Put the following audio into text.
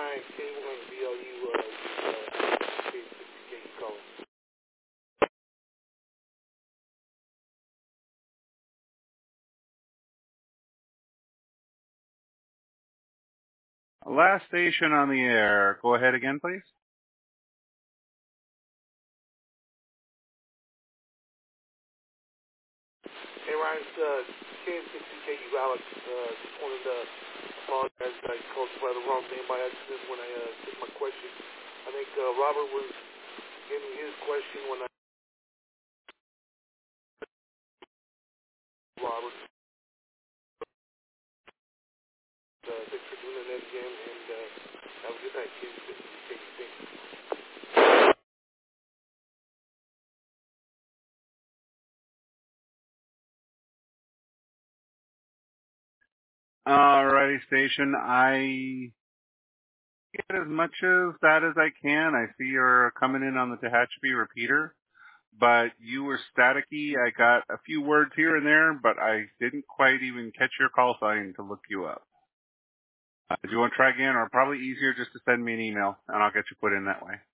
Ryan, K1 BLU, you calling. Last station on the air. Go ahead again, please. Hey Ryan, it's KN6CKU Alex. Just wanted to apologize. I called you by the wrong name by accident when I took my question. I think Robert was giving his question when I... Robert, thanks for doing that again, and have a good night, KN6CKU. Alrighty, station. I get as much of that as I can. I see you're coming in on the Tehachapi repeater, but you were staticky. I got a few words here and there, but I didn't quite even catch your call sign to look you up. Do you want to try again, or probably easier just to send me an email, and I'll get you put in that way?